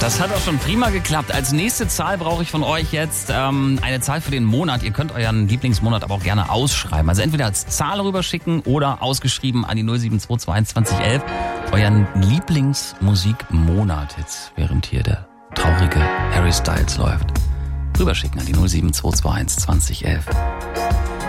Das hat auch schon prima geklappt. Als nächste Zahl brauche ich von euch jetzt eine Zahl für den Monat. Ihr könnt euren Lieblingsmonat aber auch gerne ausschreiben. Also entweder als Zahl rüberschicken oder ausgeschrieben an die 07221 2011 euren Lieblingsmusikmonat jetzt, während hier der traurige Harry Styles läuft. Rüberschicken an die 07221 2011.